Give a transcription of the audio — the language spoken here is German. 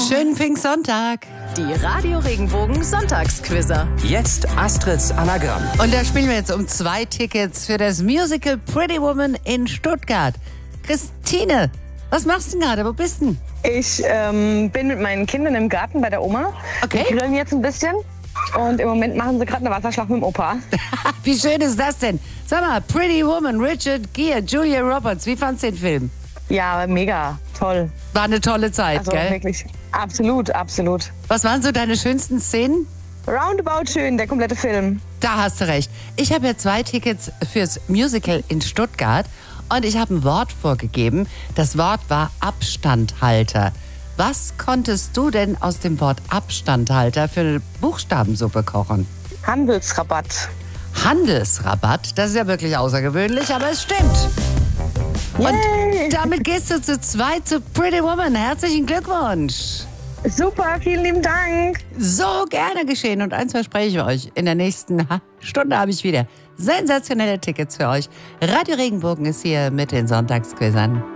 Schönen Pfingstsonntag. Die Radio Regenbogen Sonntagsquizzer. Jetzt Astrids Anagramm. Und da spielen wir jetzt um 2 Tickets für das Musical Pretty Woman in Stuttgart. Christine, was machst du denn gerade? Wo bist du denn? Ich bin mit meinen Kindern im Garten bei der Oma. Okay. Wir grillen jetzt ein bisschen. Und im Moment machen sie gerade eine Wasserschlacht mit dem Opa. Wie schön ist das denn? Sag mal, Pretty Woman, Richard Gere, Julia Roberts, wie fandst du den Film? Ja, mega, toll. War eine tolle Zeit, Also gell? wirklich, absolut, absolut. Was waren so deine schönsten Szenen? Roundabout schön, der komplette Film. Da hast du recht. Ich habe ja 2 Tickets fürs Musical in Stuttgart und ich habe ein Wort vorgegeben. Das Wort war Abstandhalter. Was konntest du denn aus dem Wort Abstandhalter für eine Buchstabensuppe kochen? Handelsrabatt. Handelsrabatt, das ist ja wirklich außergewöhnlich, aber es stimmt. Und Yay. damit gehst du zu 2 zu Pretty Woman. Herzlichen Glückwunsch. Super, vielen lieben Dank. So gerne geschehen. Und eins verspreche ich euch, in der nächsten Stunde habe ich wieder sensationelle Tickets für euch. Radio Regenbogen ist hier mit den Sonntagsquizzern.